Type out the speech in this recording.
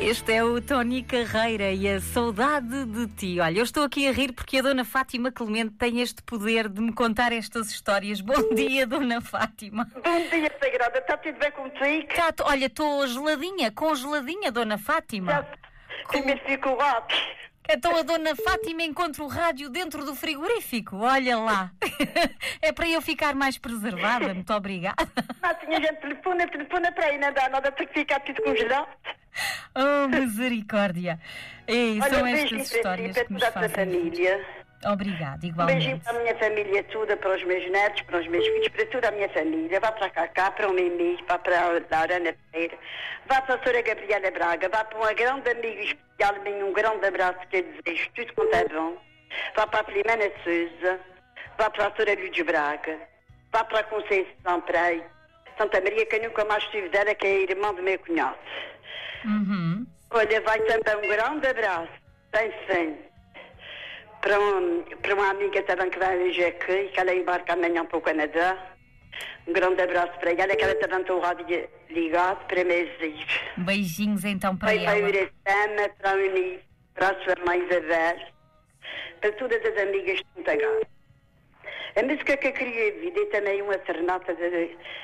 Este é o Tony Carreira e a saudade de ti. Olha, eu estou aqui a rir porque a Dona Fátima Clemente tem este poder de me contar estas histórias. Bom dia, Dona Fátima. Bom dia, Sagrada. Está tudo bem contigo? Olha, estou congeladinha, Dona Fátima. Primeiro fico rápido. Então a Dona Fátima encontra o rádio dentro do frigorífico. Olha lá. É para eu ficar mais preservada. Muito obrigada. Mas tinha gente telefona para aí, não dá nada para ficar tudo congelado. Oh, misericórdia. Ei, Olha, são um estas beijinho histórias para que nos toda a tua fazem. família. Obrigada, Um igualmente. beijinho para a minha família toda, para os meus netos, para os meus filhos, para toda a minha família. Vá para a Cacá, para o Mimi, vá para a Laurana Pereira, vá para a Sra. Gabriela Braga, vá para um grande amigo especial, um grande abraço que eu desejo, tudo quanto é bom. Vá para a Filomena Souza, vá para a Sra. Lourdes Braga, vá para a Conceição Pereira, Santa Maria, que eu nunca mais estive dela, que é a irmã do meu cunhado. Uhum. Olha, vai também um grande abraço, bem sim, para uma amiga também que vai hoje aqui e que ela embarca amanhã para o Canadá. Um grande abraço para ela, que ela também tem o rádio ligado para me exigir. Beijinhos então para Vai para a ela. Uretama, para a Unice, para a sua mãe Isabel, para todas as amigas de Montagão. A música que eu queria ouvir é também uma serenata